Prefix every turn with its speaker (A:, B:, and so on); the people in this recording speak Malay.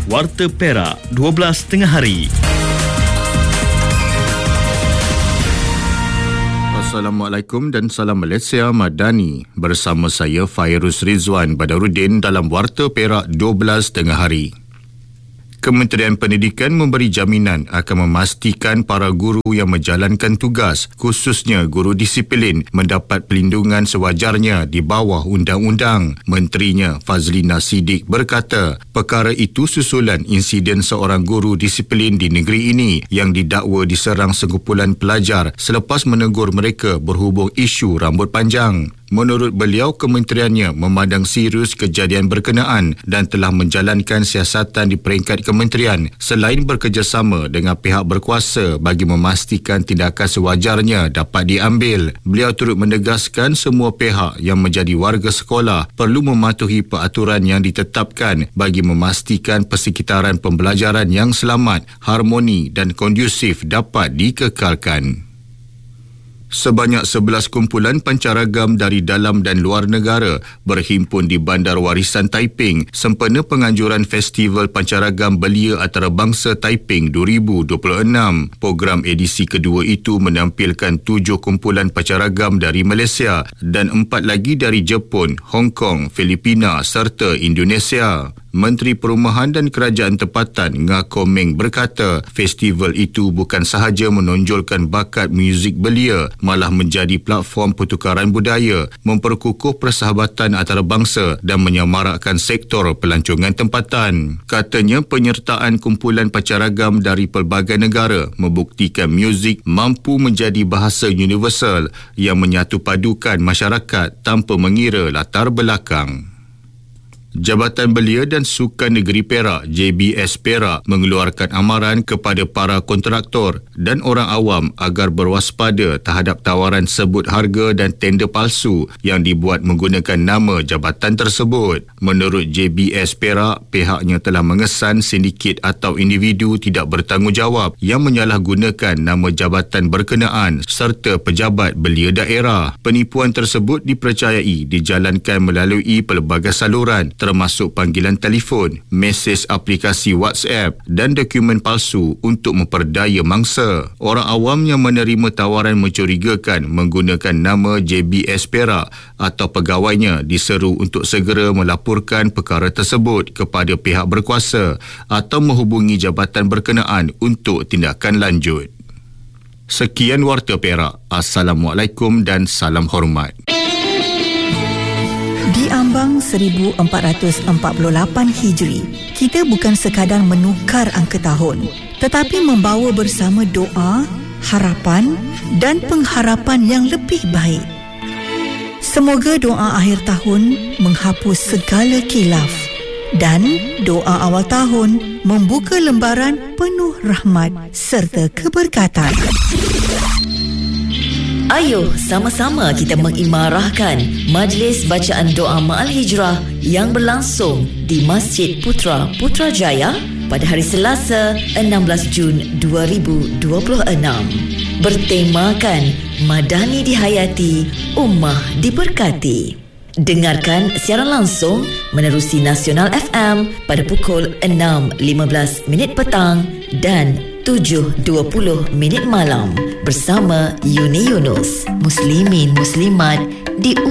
A: Warta Perak 12 tengah hari.
B: Assalamualaikum dan salam Malaysia Madani. Bersama saya Fairuz Rizwan Badarudin dalam Warta Perak 12 tengah hari. Kementerian Pendidikan memberi jaminan akan memastikan para guru yang menjalankan tugas, khususnya guru disiplin, mendapat perlindungan sewajarnya di bawah undang-undang. Menterinya Fazlina Siddiq berkata, perkara itu susulan insiden seorang guru disiplin di negeri ini yang didakwa diserang sekumpulan pelajar selepas menegur mereka berhubung isu rambut panjang. Menurut beliau, kementeriannya memandang serius kejadian berkenaan dan telah menjalankan siasatan di peringkat kementerian selain bekerjasama dengan pihak berkuasa bagi memastikan tindakan sewajarnya dapat diambil. Beliau turut menegaskan semua pihak yang menjadi warga sekolah perlu mematuhi peraturan yang ditetapkan bagi memastikan persekitaran pembelajaran yang selamat, harmoni dan kondusif dapat dikekalkan. Sebanyak 11 kumpulan pancaragam dari dalam dan luar negara berhimpun di Bandar Warisan Taiping sempena penganjuran Festival Pancaragam Belia Antarabangsa Taiping 2026. Program edisi kedua itu menampilkan 7 kumpulan pancaragam dari Malaysia dan 4 lagi dari Jepun, Hong Kong, Filipina serta Indonesia. Menteri Perumahan dan Kerajaan Tempatan Ngah Komeng berkata, festival itu bukan sahaja menonjolkan bakat muzik belia, malah menjadi platform pertukaran budaya, memperkukuh persahabatan antarabangsa dan menyemarakkan sektor pelancongan tempatan. Katanya, penyertaan kumpulan pancaragam dari pelbagai negara membuktikan muzik mampu menjadi bahasa universal yang menyatupadukan masyarakat tanpa mengira latar belakang. Jabatan Belia dan Sukan Negeri Perak JBS Perak mengeluarkan amaran kepada para kontraktor dan orang awam agar berwaspada terhadap tawaran sebut harga dan tender palsu yang dibuat menggunakan nama jabatan tersebut. Menurut JBS Perak, pihaknya telah mengesan sindiket atau individu tidak bertanggungjawab yang menyalahgunakan nama jabatan berkenaan serta pejabat belia daerah. Penipuan tersebut dipercayai dijalankan melalui pelbagai saluran termasuk panggilan telefon, mesej aplikasi WhatsApp dan dokumen palsu untuk memperdaya mangsa. Orang awam yang menerima tawaran mencurigakan menggunakan nama JBS Perak atau pegawainya diseru untuk segera melaporkan perkara tersebut kepada pihak berkuasa atau menghubungi jabatan berkenaan untuk tindakan lanjut. Sekian Warta Perak. Assalamualaikum dan salam hormat.
C: Di ambang 1448 Hijri, kita bukan sekadar menukar angka tahun, tetapi membawa bersama doa, harapan dan pengharapan yang lebih baik. Semoga doa akhir tahun menghapus segala khilaf dan doa awal tahun membuka lembaran penuh rahmat serta keberkatan.
D: Ayuh sama-sama kita mengimarahkan Majlis Bacaan Doa Ma'al Hijrah yang berlangsung di Masjid Putra Putrajaya pada hari Selasa 16 Jun 2026. Bertemakan Madani dihayati, Ummah diberkati. Dengarkan siaran langsung menerusi Nasional FM pada pukul 6.15 petang dan 7.20 malam bersama Yuni Yunus. Muslimin Muslimat di